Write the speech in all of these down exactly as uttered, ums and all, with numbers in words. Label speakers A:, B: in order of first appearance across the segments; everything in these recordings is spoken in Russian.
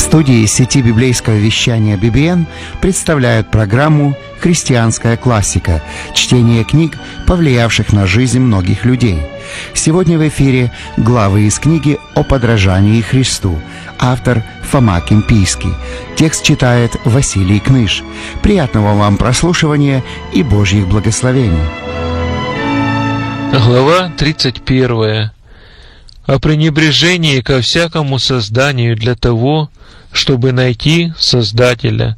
A: студии сети библейского вещания би би эн представляют программу «Христианская классика» — чтение книг, повлиявших на жизнь многих людей. Сегодня в эфире главы из книги «О подражании Христу». Автор Фома Кимпийский. Текст читает Василий Кныш. Приятного вам прослушивания и Божьих благословений.
B: Глава тридцать первая. О пренебрежении ко всякому созданию для того, чтобы найти Создателя.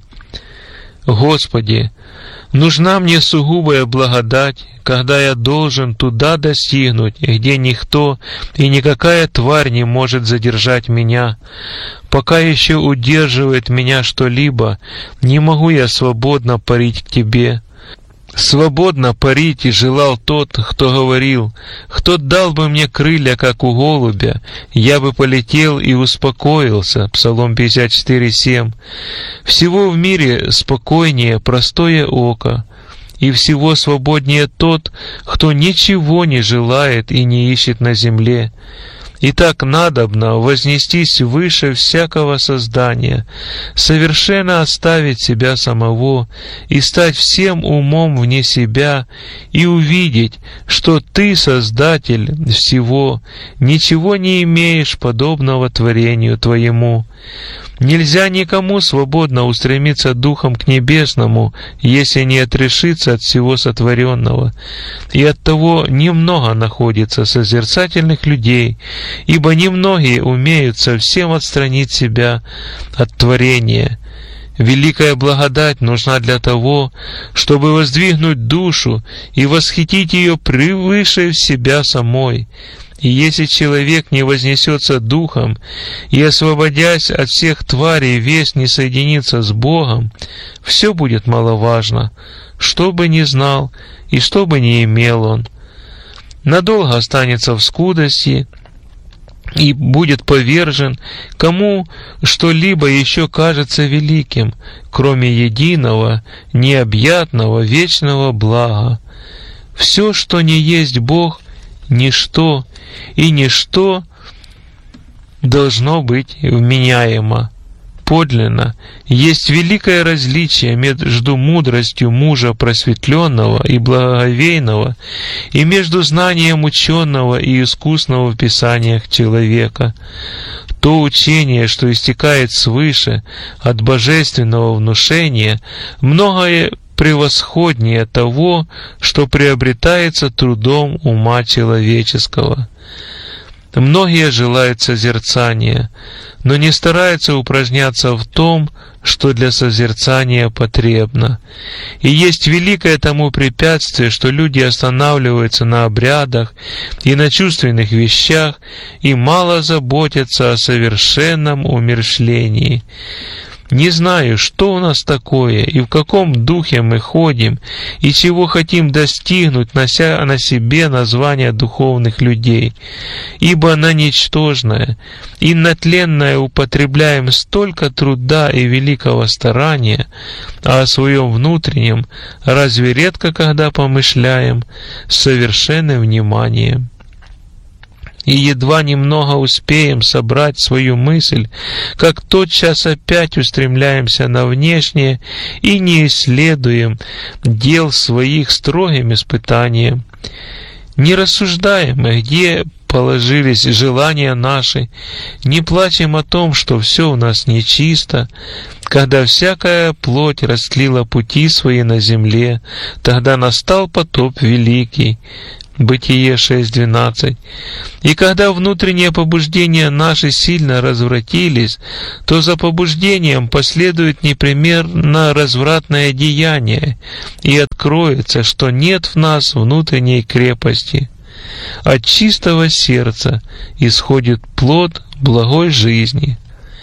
B: Господи, нужна мне сугубая благодать, когда я должен туда достигнуть, где никто и никакая тварь не может задержать меня. Пока еще удерживает меня что-либо, не могу я свободно парить к Тебе. Свободно парить и желал тот, кто говорил: «Кто дал бы мне крылья, как у голубя, я бы полетел и успокоился». Псалом пятьдесят четыре семь. Всего в мире спокойнее простое око, и всего свободнее тот, кто ничего не желает и не ищет на земле. И так надобно вознестись выше всякого создания, совершенно оставить себя самого и стать всем умом вне себя и увидеть, что Ты, Создатель всего, ничего не имеешь подобного творению Твоему. Нельзя никому свободно устремиться духом к небесному, если не отрешиться от всего сотворенного. И оттого немного находится созерцательных людей, ибо немногие умеют совсем отстранить себя от творения. Великая благодать нужна для того, чтобы воздвигнуть душу и восхитить ее превыше себя самой. И если человек не вознесется духом и, освободясь от всех тварей, весь не соединится с Богом, все будет маловажно, что бы ни знал и что бы ни имел он. Надолго останется в скудости и будет повержен, кому что-либо еще кажется великим, кроме единого, необъятного, вечного блага. Все, что не есть Бог, ничто, и ничто должно быть вменяемо. Подлинно есть великое различие между мудростью мужа просветленного и благоговейного и между знанием ученого и искусного в писаниях человека. То учение, что истекает свыше от божественного внушения, многое превосходнее того, что приобретается трудом ума человеческого. Многие желают созерцания, но не стараются упражняться в том, что для созерцания потребно. И есть великое тому препятствие, что люди останавливаются на обрядах и на чувственных вещах и мало заботятся о совершенном умерщвлении. Не знаю, что у нас такое, и в каком духе мы ходим, и чего хотим достигнуть, нося на себе название духовных людей. Ибо на ничтожное и на тленное употребляем столько труда и великого старания, а о своем внутреннем разве редко когда помышляем с совершенным вниманием. И едва немного успеем собрать свою мысль, как тотчас опять устремляемся на внешнее и не исследуем дел своих строгим испытанием. Не рассуждаем, где положились желания наши, не плачем о том, что все у нас нечисто. Когда всякая плоть растлила пути свои на земле, тогда настал потоп великий. Бытие шесть двенадцать. И когда внутренние побуждения наши сильно развратились, то за побуждением последует непременно развратное деяние, и откроется, что нет в нас внутренней крепости. От чистого сердца исходит плод благой жизни.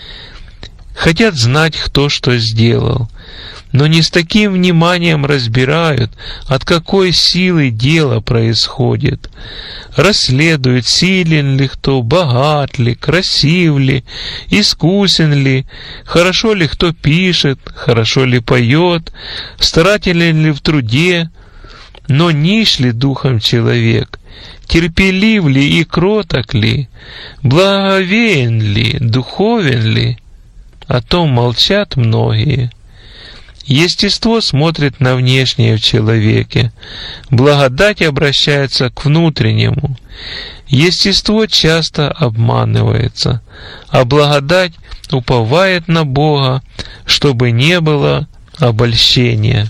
B: Хотят знать, кто что сделал, но не с таким вниманием разбирают, от какой силы дело происходит. Расследуют, силен ли кто, богат ли, красив ли, искусен ли, хорошо ли кто пишет, хорошо ли поет, старателен ли в труде, но нищ ли духом человек, терпелив ли и кроток ли, благоговеен ли, духовен ли. о том молчат многие. Естество смотрит на внешнее в человеке, благодать обращается к внутреннему. Естество часто обманывается, а благодать уповает на Бога, чтобы не было обольщения.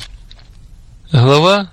B: Глава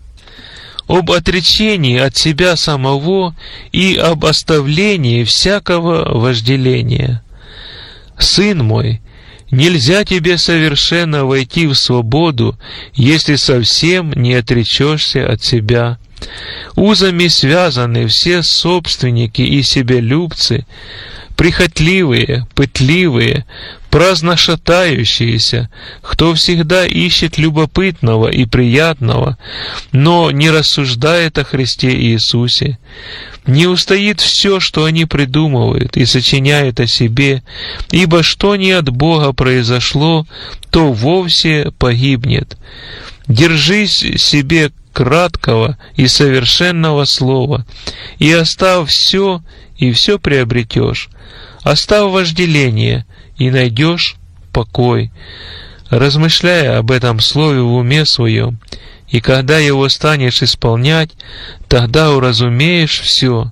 B: об отречении от себя самого и об оставлении всякого вожделения. «Сын мой, нельзя тебе совершенно войти в свободу, если совсем не отречешься от себя. Узами связаны все собственники и себялюбцы, прихотливые, пытливые, праздно шатающиеся, кто всегда ищет любопытного и приятного, но не рассуждает о Христе Иисусе. Не устоит все, что они придумывают и сочиняют о себе, ибо что не от Бога произошло, то вовсе погибнет. Держись себе краткого и совершенного слова, и оставь все, и все приобретешь. Оставь вожделение, и найдешь покой. Размышляя об этом слове в уме своем, и когда его станешь исполнять, тогда уразумеешь все.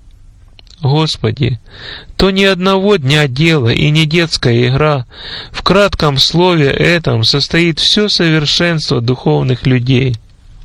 B: Господи, то ни одного дня дело и не детская игра. В кратком слове этом состоит все совершенство духовных людей.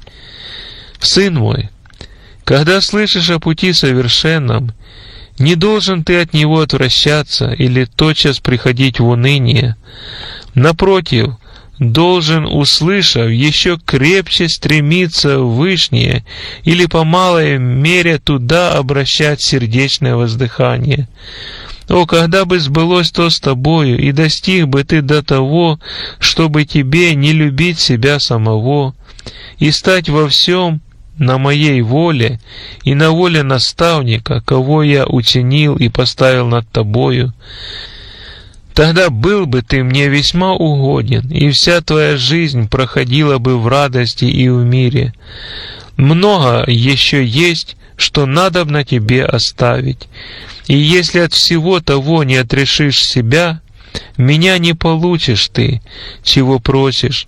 B: Сын мой, когда слышишь о пути совершенном, не должен ты от него отвращаться или тотчас приходить в уныние. Напротив, должен, услышав, еще крепче стремиться в вышнее или по малой мере туда обращать сердечное воздыхание. О, когда бы сбылось то с тобою, и достиг бы ты до того, чтобы тебе не любить себя самого, и стать во всем на моей воле и на воле наставника, кого я учинил и поставил над тобою, тогда был бы ты мне весьма угоден, и вся твоя жизнь проходила бы в радости и в мире. Много еще есть, что надобно тебе оставить, и если от всего того не отрешишь себя, меня не получишь ты, чего просишь.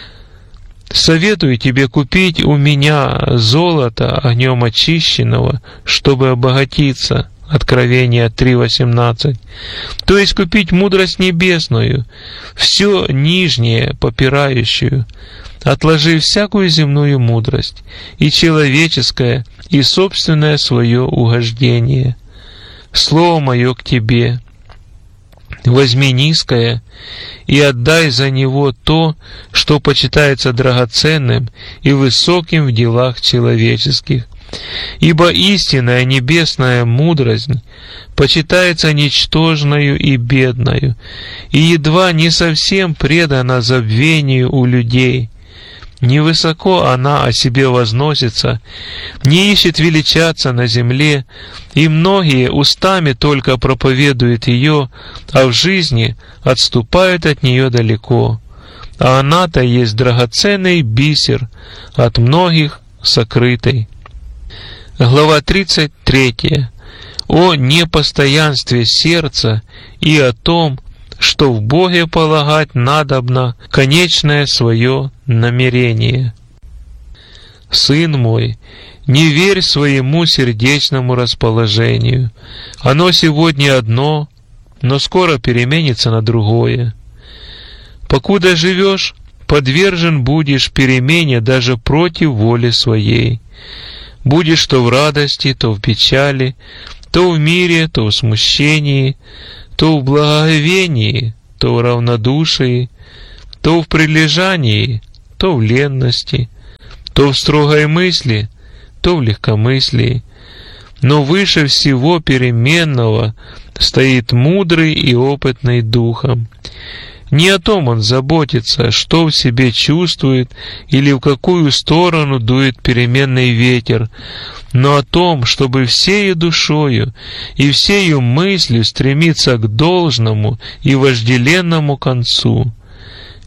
B: Советую тебе купить у меня золото огнем очищенного, чтобы обогатиться. Откровение три восемнадцать. То есть купить мудрость небесную, все нижнее попирающую, отложи всякую земную мудрость, и человеческое, и собственное свое угождение. Слово мое к тебе. Возьми низкое и отдай за него то, что почитается драгоценным и высоким в делах человеческих. Ибо истинная небесная мудрость почитается ничтожною и бедною, и едва не совсем предана забвению у людей. Невысоко она о себе возносится, не ищет величаться на земле, и многие устами только проповедуют ее, а в жизни отступают от нее далеко. А она-то есть драгоценный бисер, от многих сокрытый. Глава тридцать третья. О непостоянстве сердца и о том, что в Боге полагать надобно конечное свое намерение. Сын мой, не верь своему сердечному расположению. Оно сегодня одно, но скоро переменится на другое. Покуда живешь, подвержен будешь перемене даже против воли своей. Будешь то в радости, то в печали, то в мире, то в смущении, то в благоговении, то в равнодушии, то в прилежании, то в ленности, то в строгой мысли, то в легкомыслии. Но выше всего переменного стоит мудрый и опытный духом. Не о том он заботится, что в себе чувствует или в какую сторону дует переменный ветер, но о том, чтобы всею душою и всею мыслью стремиться к должному и вожделенному концу.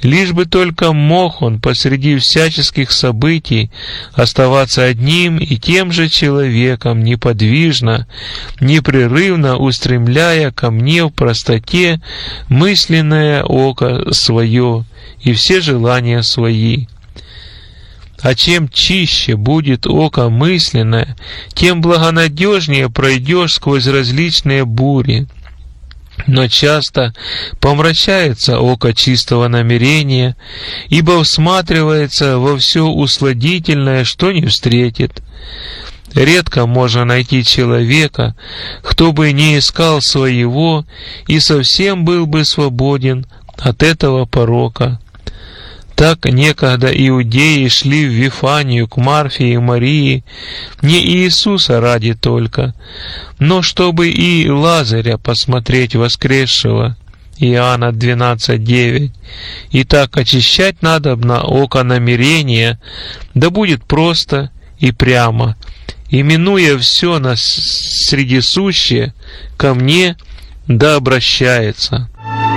B: Лишь бы только мог он посреди всяческих событий оставаться одним и тем же человеком, неподвижно, непрерывно устремляя ко мне в простоте мысленное око свое и все желания свои. А чем чище будет око мысленное, тем благонадежнее пройдешь сквозь различные бури. Но часто помрачается око чистого намерения, ибо всматривается во все усладительное, что не встретит. Редко можно найти человека, кто бы не искал своего и совсем был бы свободен от этого порока. Так некогда иудеи шли в Вифанию к Марфе и Марии не Иисуса ради только, но чтобы и Лазаря посмотреть воскресшего. Иоанна двенадцать девять. И так очищать надобно око намерения, да будет просто и прямо, и минуя все на средисущее, ко мне да обращается.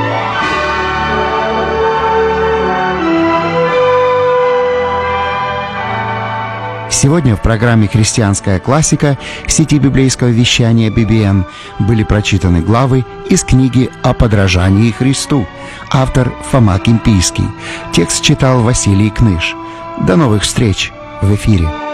A: Сегодня в программе «Христианская классика» сети библейского вещания би би эн были прочитаны главы из книги «О подражании Христу». Автор Фома Кимпийский. Текст читал Василий Кныш. До новых встреч в эфире.